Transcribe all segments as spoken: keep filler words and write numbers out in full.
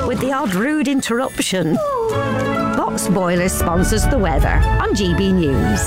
with the odd rude interruption. Box Boilers sponsors the weather on G B News.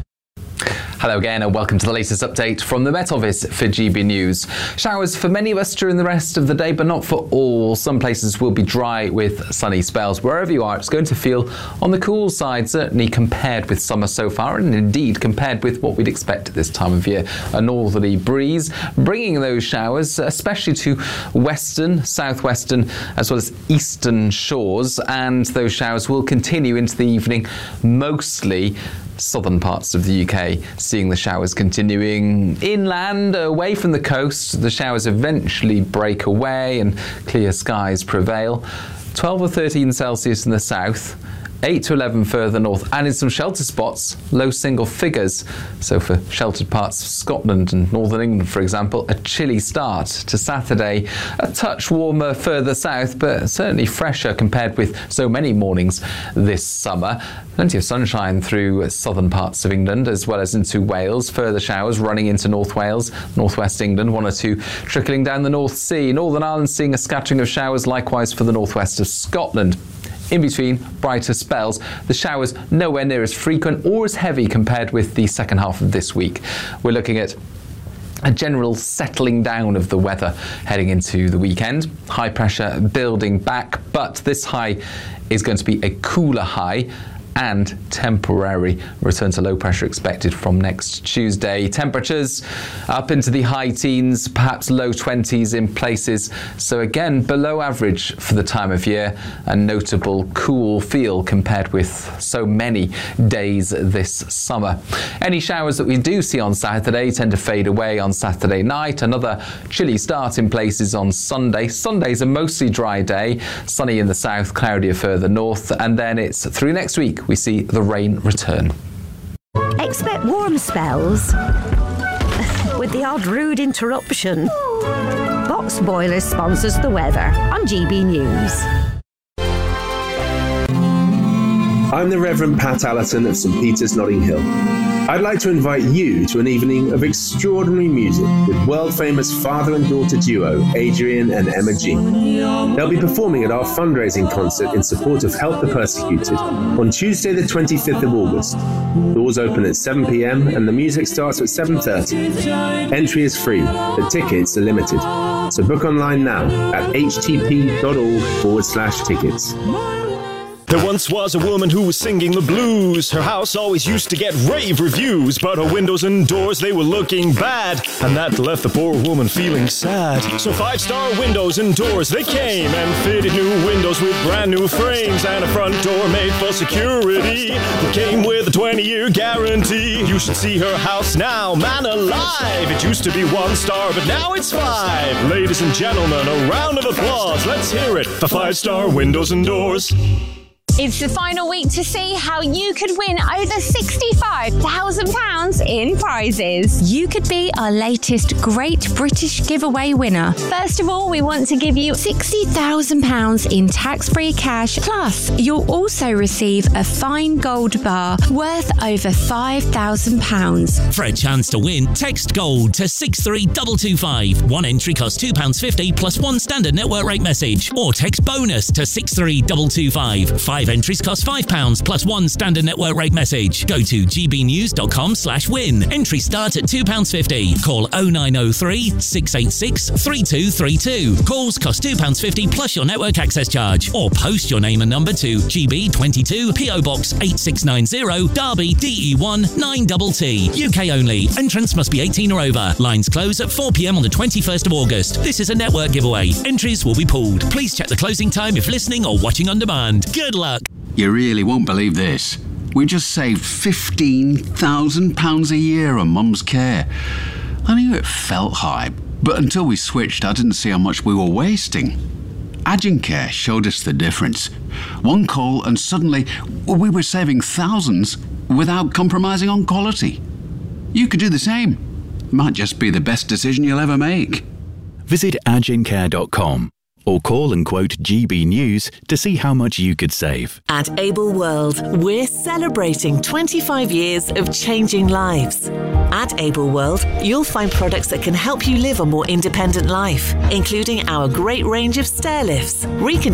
Hello again and welcome to the latest update from the Met Office for G B News. Showers for many of us during the rest of the day, but not for all. Some places will be dry with sunny spells. Wherever you are, it's going to feel on the cool side, certainly compared with summer so far, and indeed compared with what we'd expect at this time of year. A northerly breeze bringing those showers, especially to western, southwestern, as well as eastern shores, and those showers will continue into the evening, mostly southern parts of the U K, seeing the showers continuing inland, away from the coast. The showers eventually break away and clear skies prevail. twelve or thirteen Celsius in the south, eight to eleven further north, and in some shelter spots, low single figures. So for sheltered parts of Scotland and northern England, for example, a chilly start to Saturday. A touch warmer further south, but certainly fresher compared with so many mornings this summer. Plenty of sunshine through southern parts of England, as well as into Wales. Further showers running into North Wales, northwest England, one or two trickling down the North Sea. Northern Ireland seeing a scattering of showers, likewise for the northwest of Scotland. In between, brighter spells. The showers nowhere near as frequent or as heavy compared with the second half of this week. We're looking at a general settling down of the weather heading into the weekend. High pressure building back, but this high is going to be a cooler high and temporary return to low pressure expected from next Tuesday. Temperatures up into the high teens, perhaps low twenties in places. So again, below average for the time of year. A notable cool feel compared with so many days this summer. Any showers that we do see on Saturday tend to fade away on Saturday night. Another chilly start in places on Sunday. Sunday's a mostly dry day, sunny in the south, cloudier further north, and then it's through next week we see the rain return. Expect warm spells with the odd rude interruption. Box Boilers sponsors the weather on G B News. I'm the Reverend Pat Allerton of St Peter's, Notting Hill. I'd like to invite you to an evening of extraordinary music with world-famous father and daughter duo Adrian and Emma G. They'll be performing at our fundraising concert in support of Help the Persecuted on Tuesday the twenty-fifth of August. Doors open at seven p.m. and the music starts at seven thirty. Entry is free, but tickets are limited. So book online now at htp.org forward slash tickets. There once was a woman who was singing the blues. Her house always used to get rave reviews, but her windows and doors, they were looking bad, and that left the poor woman feeling sad. So Five Star Windows and Doors, they came and fitted new windows with brand new frames and a front door made for security that came with a twenty-year guarantee. You should see her house now, man alive. It used to be one star, but now it's five. Ladies and gentlemen, a round of applause. Let's hear it for Five Star Windows and Doors. It's the final week to see how you could win over sixty-five thousand pounds in prizes. You could be our latest Great British Giveaway winner. First of all, we want to give you sixty thousand pounds in tax-free cash. Plus, you'll also receive a fine gold bar worth over five thousand pounds. For a chance to win, text GOLD to six three two two five. One entry costs two pounds fifty plus one standard network rate message. Or text BONUS to six three two two five. Five entries cost five pounds plus one standard network rate message. Go to gbnews.com slash win. Entry start at two pounds fifty. Call oh nine oh three, six eight six, three two three two. Calls cost two pounds fifty plus your network access charge. Or post your name and number to G B twenty-two, P O Box eight six nine zero, Derby, D E one nine T T. U K only. Entrance must be eighteen or over. Lines close at four p.m. on the twenty-first of August. This is a network giveaway. Entries will be pooled. Please check the closing time if listening or watching on demand. Good luck. You really won't believe this. We just saved fifteen thousand pounds a year on Mum's care. I knew it felt high, but until we switched, I didn't see how much we were wasting. Agincare showed us the difference. One call and suddenly we were saving thousands without compromising on quality. You could do the same. Might just be the best decision you'll ever make. Visit agincare dot com or call and quote G B News to see how much you could save. At Able World, we're celebrating twenty-five years of changing lives. At Able World, you'll find products that can help you live a more independent life, including our great range of stair lifts, recon